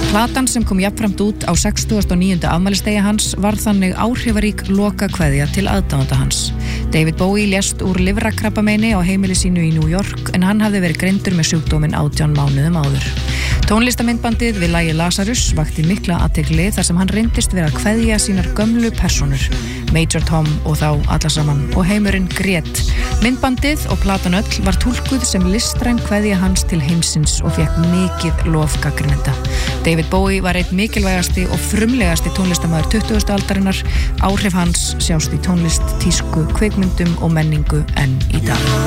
Platan sem kom jafnframt út á 69. afmælisdegi hans var þannig áhrifarík lokakveðja til aðdáenda hans. David Bowie lést úr lifrarkrabbameini á heimili sínu í New York en hann hafði verið greindur með sjúkdóminn 18 mánuðum áður. Tónlistamindbandið við lagið Lazarus vakti mikla athygli þar sem hann reyndist vera að kveðja sínar gömlu persónur, Major Tom og þá alla saman, og heimurinn grét. Myndbandið og platan öll var túlkuð sem listræn kveðja hans til heimsins og fékk mikið lof gagnrýnenda. David Bowie var einn mikilvægasti og frumlegasti tónlistamaður 20. aldarinnar. Áhrif hans sjást í tónlist, tísku, kvikmyndum og menningu enn í dag.